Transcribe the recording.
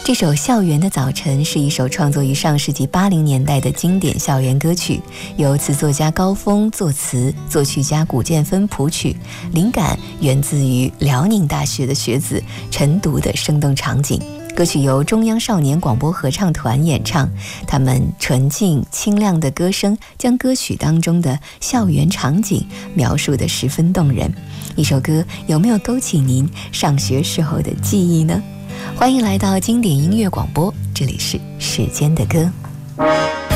这首《校园的早晨》是一首创作于上世纪80年代的经典校园歌曲，由词作家高峰作词，作曲家古建芬谱曲，灵感源自于辽宁大学的学子晨读的生动场景。歌曲由中央少年广播合唱团演唱，他们纯净清亮的歌声将歌曲当中的校园场景描述得十分动人。一首歌有没有勾起您上学时候的记忆呢？欢迎来到经典音乐广播，这里是时间的歌。